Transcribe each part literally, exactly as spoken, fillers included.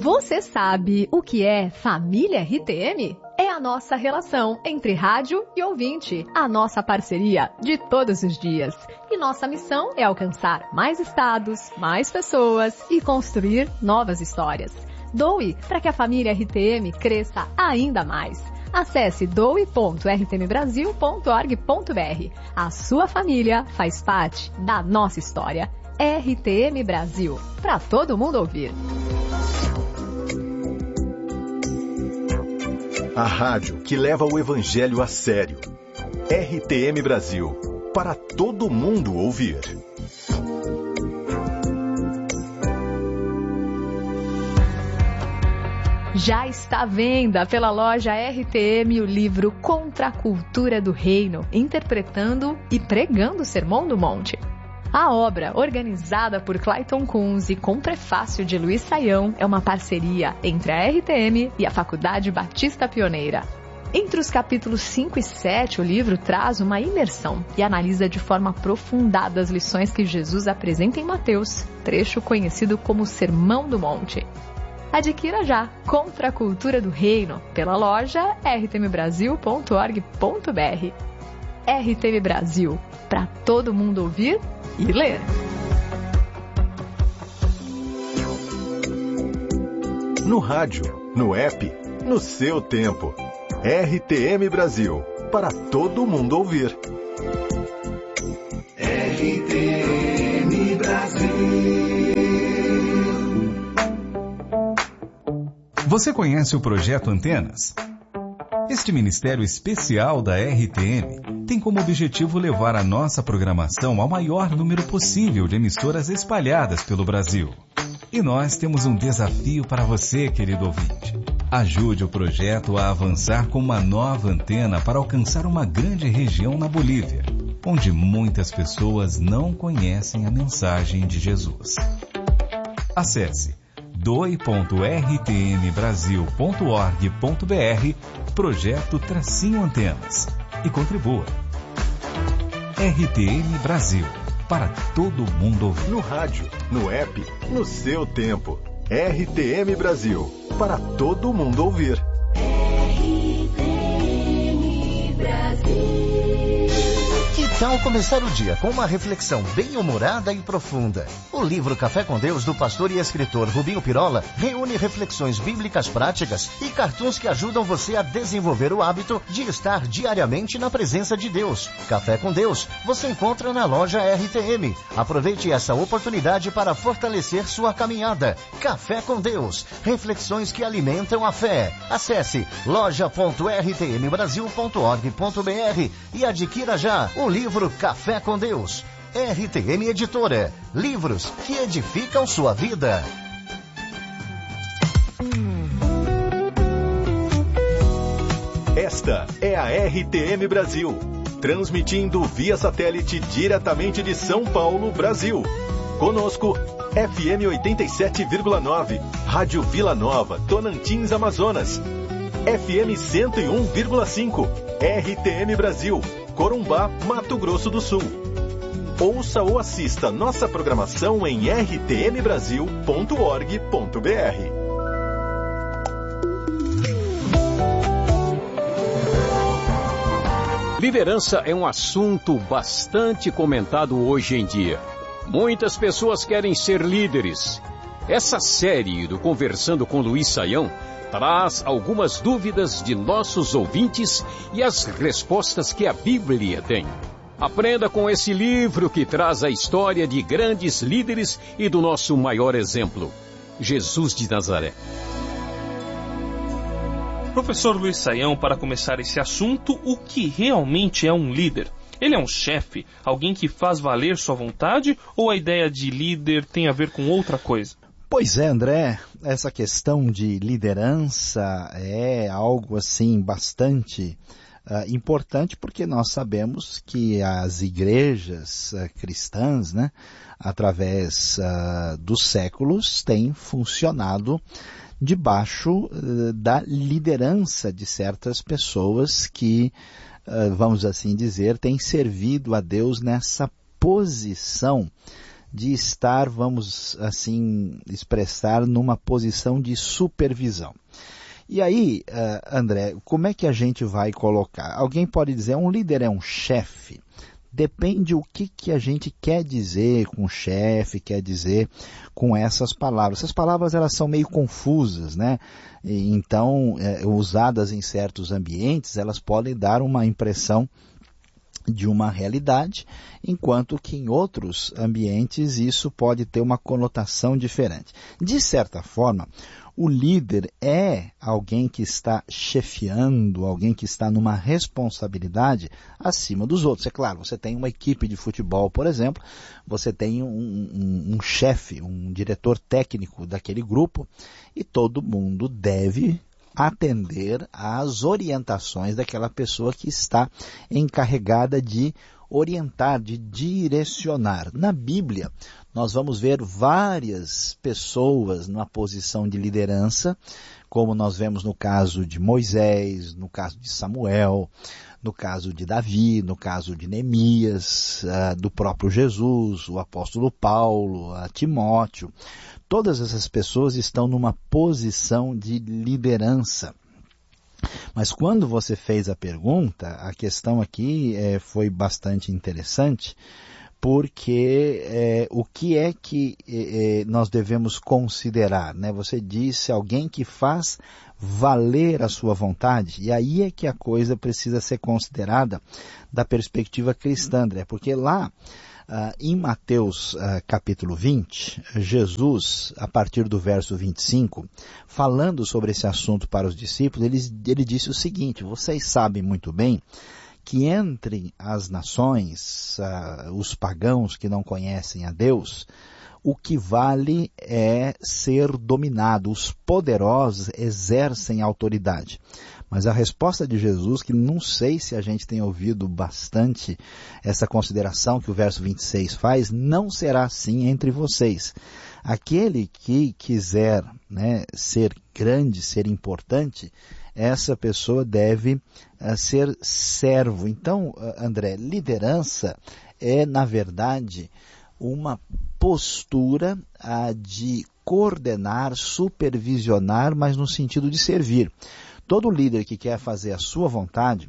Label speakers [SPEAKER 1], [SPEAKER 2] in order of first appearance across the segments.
[SPEAKER 1] Você sabe o que é Família R T M? É a nossa relação entre rádio e ouvinte, a nossa parceria de todos os dias. E nossa missão é alcançar mais estados, mais pessoas e construir novas histórias. Doe para que a família R T M cresça ainda mais. Acesse doe ponto r t m brasil ponto org ponto b r. A sua família faz parte da nossa história. R T M Brasil, para todo mundo ouvir.
[SPEAKER 2] A rádio que leva o evangelho a sério. R T M Brasil, para todo mundo ouvir.
[SPEAKER 1] Já está à venda pela loja R T M o livro Contra a Cultura do Reino, interpretando e pregando o Sermão do Monte. A obra, organizada por Clayton Kunz e com prefácio de Luiz Saião, é uma parceria entre a R T M e a Faculdade Batista Pioneira. Entre os capítulos cinco e sete, o livro traz uma imersão e analisa de forma aprofundada as lições que Jesus apresenta em Mateus, trecho conhecido como Sermão do Monte. Adquira já Contra a Cultura do Reino pela loja r t m brasil ponto org ponto b r. R T M Brasil, para todo mundo ouvir e ler.
[SPEAKER 2] No rádio, no app, no seu tempo. R T M Brasil, para todo mundo ouvir.
[SPEAKER 3] R T M Brasil.
[SPEAKER 4] Você conhece o Projeto Antenas? Este ministério especial da R T M tem como objetivo levar a nossa programação ao maior número possível de emissoras espalhadas pelo Brasil. E nós temos um desafio para você, querido ouvinte. Ajude o projeto a avançar com uma nova antena para alcançar uma grande região na Bolívia, onde muitas pessoas não conhecem a mensagem de Jesus. Acesse doe ponto r t m brasil ponto org ponto b r, projeto Tracinho Antenas, e contribua. R T M Brasil, para todo mundo ouvir.
[SPEAKER 2] No rádio, no app, no seu tempo. R T M Brasil, para todo mundo ouvir.
[SPEAKER 3] R T M Brasil.
[SPEAKER 5] Que tal começar o dia com uma reflexão bem-humorada e profunda? O livro Café com Deus, do pastor e escritor Rubinho Pirola, reúne reflexões bíblicas práticas e cartoons que ajudam você a desenvolver o hábito de estar diariamente na presença de Deus. Café com Deus, você encontra na loja R T M. Aproveite essa oportunidade para fortalecer sua caminhada. Café com Deus, reflexões que alimentam a fé. Acesse loja ponto r t m brasil ponto org ponto b r e adquira já o livro Café com Deus. R T M Editora. Livros que edificam sua vida.
[SPEAKER 2] Esta é a R T M Brasil, transmitindo via satélite diretamente de São Paulo, Brasil. Conosco, F M oitenta e sete vírgula nove, Rádio Vila Nova, Tonantins, Amazonas. F M cento e um vírgula cinco, R T M Brasil, Corumbá, Mato Grosso do Sul. Ouça ou assista nossa programação em r t m brasil ponto org ponto b r.
[SPEAKER 6] Liderança é um assunto bastante comentado hoje em dia. Muitas pessoas querem ser líderes. Essa série do Conversando com Luiz Saião traz algumas dúvidas de nossos ouvintes e as respostas que a Bíblia tem. Aprenda com esse livro que traz a história de grandes líderes e do nosso maior exemplo, Jesus de Nazaré.
[SPEAKER 7] Professor Luiz Saião, para começar esse assunto, o que realmente é um líder? Ele é um chefe, alguém que faz valer sua vontade, ou a ideia de líder tem a ver com outra coisa?
[SPEAKER 8] Pois é, André, essa questão de liderança é algo assim bastante uh, importante, porque nós sabemos que as igrejas uh, cristãs, né, através uh, dos séculos, têm funcionado debaixo uh, da liderança de certas pessoas que, uh, vamos assim dizer, têm servido a Deus nessa posição de estar, vamos assim expressar, numa posição de supervisão. E aí, uh, André, como é que a gente vai colocar? Alguém pode dizer, um líder é um chefe? Depende o que, que a gente quer dizer com chefe, quer dizer com essas palavras. Essas palavras elas são meio confusas, né? E, então, é, usadas em certos ambientes, elas podem dar uma impressão de uma realidade, enquanto que em outros ambientes isso pode ter uma conotação diferente. De certa forma, o líder é alguém que está chefiando, alguém que está numa responsabilidade acima dos outros. É claro, você tem uma equipe de futebol, por exemplo, você tem um, um, um chefe, um diretor técnico daquele grupo, e todo mundo deve atender às orientações daquela pessoa que está encarregada de orientar, de direcionar. Na Bíblia, nós vamos ver várias pessoas numa posição de liderança, como nós vemos no caso de Moisés, no caso de Samuel, no caso de Davi, no caso de Neemias, uh, do próprio Jesus, o apóstolo Paulo, uh, Timóteo. Todas essas pessoas estão numa posição de liderança. Mas quando você fez a pergunta, a questão aqui é, foi bastante interessante, porque é, o que é que é, nós devemos considerar, né? Você disse alguém que faz valer a sua vontade, e aí é que a coisa precisa ser considerada da perspectiva cristã, André, porque lá Uh, em Mateus uh, capítulo vinte, Jesus, a partir do verso vinte e cinco, falando sobre esse assunto para os discípulos, ele, ele disse o seguinte: vocês sabem muito bem que entre as nações, uh, os pagãos que não conhecem a Deus, o que vale é ser dominado. Os poderosos exercem autoridade. Mas a resposta de Jesus, que não sei se a gente tem ouvido bastante essa consideração que o verso vinte e seis faz, não será assim entre vocês. Aquele que quiser, né, ser grande, ser importante, essa pessoa deve uh, ser servo. Então, uh, André, liderança é, na verdade, uma postura uh, de coordenar, supervisionar, mas no sentido de servir. Todo líder que quer fazer a sua vontade,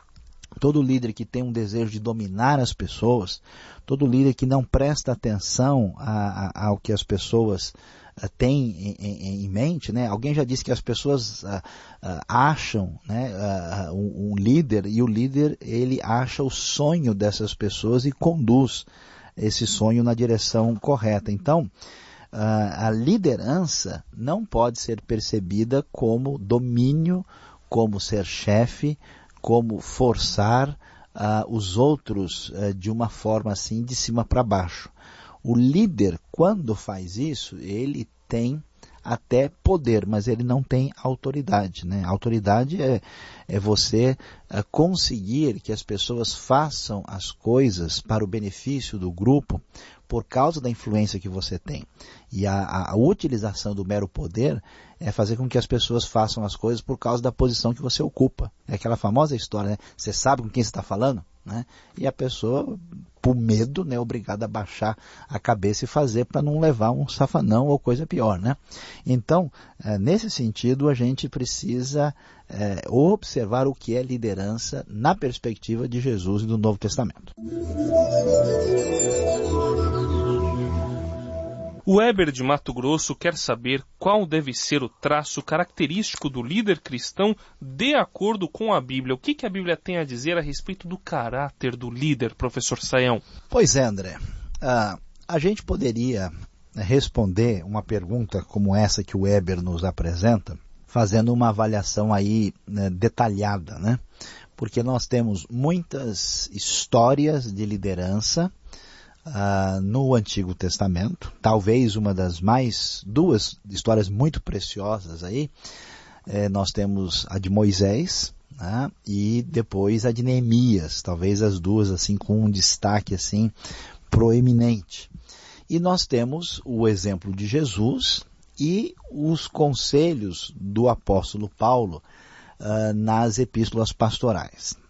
[SPEAKER 8] todo líder que tem um desejo de dominar as pessoas, todo líder que não presta atenção a, a, ao que as pessoas a, têm em, em, em mente, né? Alguém já disse que as pessoas a, a, acham, né, a, um, um líder, e o líder ele acha o sonho dessas pessoas e conduz esse sonho na direção correta. Então, Uh, a liderança não pode ser percebida como domínio, como ser chefe, como forçar uh, os outros uh, de uma forma assim de cima para baixo. O líder, quando faz isso, ele tem até poder, mas ele não tem autoridade, né? Autoridade é, é você uh, conseguir que as pessoas façam as coisas para o benefício do grupo por causa da influência que você tem. E a, a, a utilização do mero poder é fazer com que as pessoas façam as coisas por causa da posição que você ocupa. É aquela famosa história, né? Você sabe com quem você está falando? Né? E a pessoa, por medo, né, é obrigada a baixar a cabeça e fazer para não levar um safanão ou coisa pior, né? Então, é, nesse sentido, a gente precisa é, observar o que é liderança na perspectiva de Jesus e do Novo Testamento.
[SPEAKER 7] O Weber de Mato Grosso quer saber qual deve ser o traço característico do líder cristão de acordo com a Bíblia. O que, que a Bíblia tem a dizer a respeito do caráter do líder, professor Sayão?
[SPEAKER 8] Pois é, André. Uh, a gente poderia responder uma pergunta como essa que o Weber nos apresenta, fazendo uma avaliação aí, né, detalhada, né? Porque nós temos muitas histórias de liderança Uh, no Antigo Testamento. Talvez uma das mais, duas histórias muito preciosas aí, eh, nós temos a de Moisés, né, e depois a de Neemias, talvez as duas assim com um destaque assim proeminente. E nós temos o exemplo de Jesus e os conselhos do apóstolo Paulo uh, nas epístolas pastorais.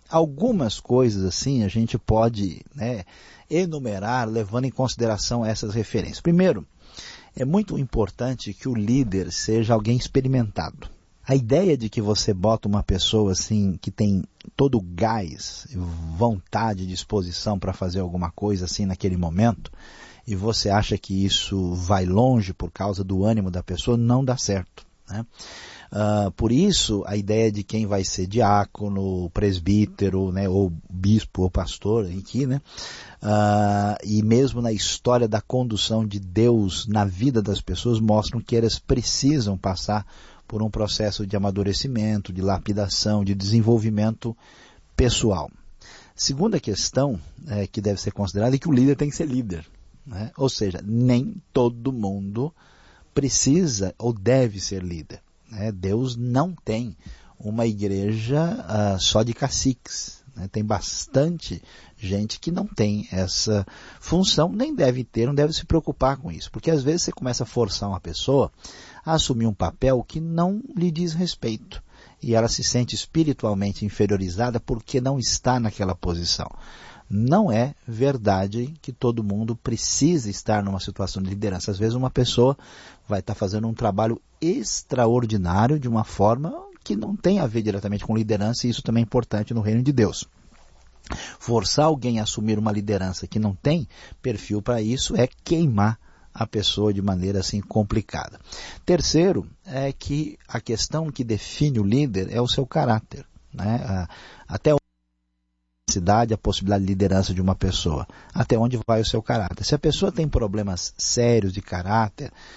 [SPEAKER 8] algumas coisas assim a gente pode, né, enumerar levando em consideração essas referências. Primeiro, é muito importante que o líder seja alguém experimentado. A ideia de que você bota uma pessoa assim que tem todo o gás, vontade e disposição para fazer alguma coisa assim naquele momento, e você acha que isso vai longe por causa do ânimo da pessoa, não dá certo, né? Uh, por isso, a ideia de quem vai ser diácono, presbítero, né, ou bispo ou pastor, aqui, né, uh, e mesmo na história da condução de Deus na vida das pessoas, mostram que elas precisam passar por um processo de amadurecimento, de lapidação, de desenvolvimento pessoal. Segunda questão é, que deve ser considerada é que o líder tem que ser líder, né? Ou seja, nem todo mundo precisa ou deve ser líder. Deus não tem uma igreja uh, só de caciques, né? Tem bastante gente que não tem essa função, nem deve ter, não deve se preocupar com isso, porque às vezes você começa a forçar uma pessoa a assumir um papel que não lhe diz respeito, e ela se sente espiritualmente inferiorizada porque não está naquela posição. Não é verdade que todo mundo precisa estar numa situação de liderança. Às vezes uma pessoa vai estar fazendo um trabalho extraordinário de uma forma que não tem a ver diretamente com liderança, e isso também é importante no reino de Deus. Forçar alguém a assumir uma liderança que não tem perfil para isso é queimar a pessoa de maneira assim complicada. Terceiro, é que a questão que define o líder é o seu caráter, né? Até a possibilidade de liderança de uma pessoa, até onde vai o seu caráter. Se a pessoa tem problemas sérios de caráter,